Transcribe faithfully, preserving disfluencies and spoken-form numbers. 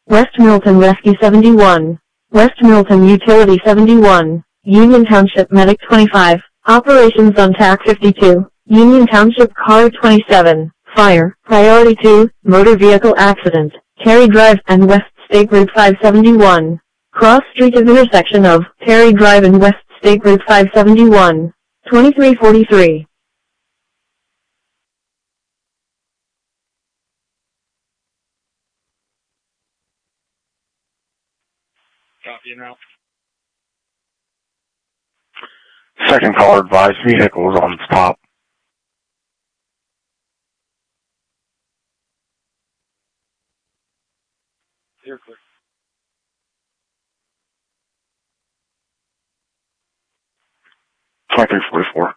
West Milton Rescue seventy-one. West Milton Utility seventy-one. Union Township Medic twenty-five. Operations on T A C fifty-two. Union Township Car twenty-seven. Fire. Priority two. Motor vehicle accident. Terry Drive and West State Route five seventy-one. Cross street of intersection of Terry Drive and West State Route five seventy-one. twenty-three forty-three. Copy now. Second caller advised vehicles on stop. Here, clear. twenty-three forty-four.